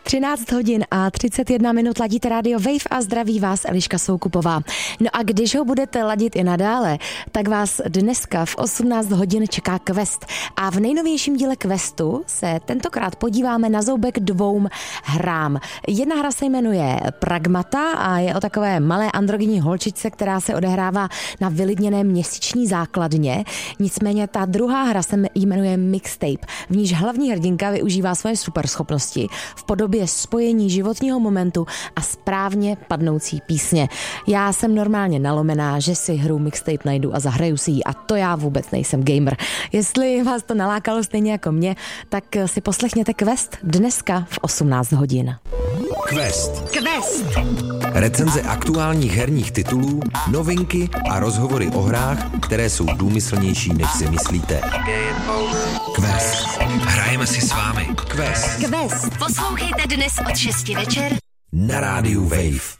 13 hodin a 31 minut ladíte rádio Wave a zdraví vás Eliška Soukupová. No a když ho budete ladit i nadále, tak vás dneska v 18 hodin čeká Quest. A v nejnovějším díle Questu se tentokrát podíváme na zoubek dvou hrám. Jedna hra se jmenuje Pragmata a je o takové malé androgenní holčičce, která se odehrává na vylidněné měsíční základně. Nicméně ta druhá hra se jmenuje Mixtape, v níž hlavní hrdinka využívá svoje superschopnosti v podobě spojení životního momentu a správně padnoucí písně. Já jsem normálně nalomená, že si hru Mixtape najdu a zahraju si ji, a to já vůbec nejsem gamer. Jestli vás to nalákalo stejně jako mě, tak si poslechněte Quest dneska v 18 hodin. Quest. Recenze aktuálních herních titulů, novinky a rozhovory o hrách, které jsou důmyslnější, než si myslíte. Quest. Hrajeme si s vámi. Quest. Poslouchejte dnes od 6 večer Na rádiu Wave.